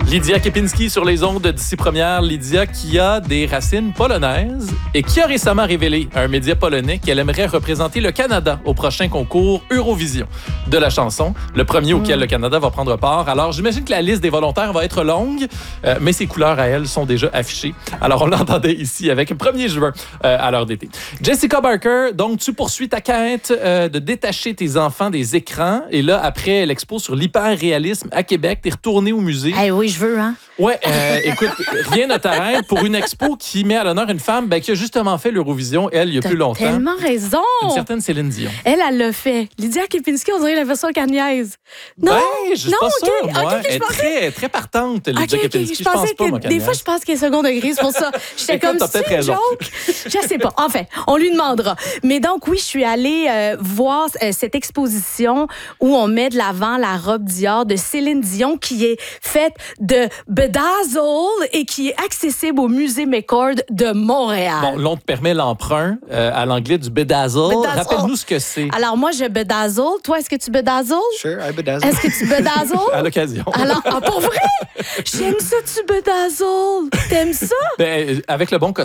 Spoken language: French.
Lydia Kepinski sur les ondes d'ici première. Lydia qui a des racines polonaises et qui a récemment révélé à un média polonais qu'elle aimerait représenter le Canada au prochain concours Eurovision de la chanson, le premier auquel le Canada va prendre part. Alors, j'imagine que la liste des volontaires va être longue, mais ses couleurs à elle sont déjà affichées. Alors, on l'entendait ici avec 1er juin à l'heure d'été. Jessica Barker, donc tu poursuis ta quête de détacher tes enfants des écrans. Et là, après l'expo sur l'hyper-réalisme à Québec, t'es retournée au musée. Oui, je veux, hein? Ouais, écoute, rien ne t'arrête pour une expo qui met à l'honneur une femme qui a justement fait l'Eurovision, elle, il y a plus longtemps. Tellement raison! Une certaine Céline Dion. Elle l'a fait. Lydia Kepinski, on dirait la version carniaise. Non, ben, je suis pas sûr, moi. Okay, elle est très, très partante, Lydia Kepinski. Je pense pas, moi, des fois, je pense qu'elle est second degré, c'est pour ça. J'étais comme, t'as peut-être raison. Joke. Je sais pas. Enfin, on lui demandera. Mais donc, oui, je suis allée voir cette exposition où on met de l'avant la robe Dior de Céline Dion qui est faite de bedazzle et qui est accessible au musée McCord de Montréal. Bon, là, on te permet l'emprunt à l'anglais du bedazzle. Rappelle-nous ce que c'est. Alors, moi, je bedazzle. Toi, est-ce que tu bedazzle? Sure, I bedazzle. Est-ce que tu bedazzle? À l'occasion. Alors, pour vrai? J'aime ça, tu bedazzle. T'aimes ça? Ben, avec le bon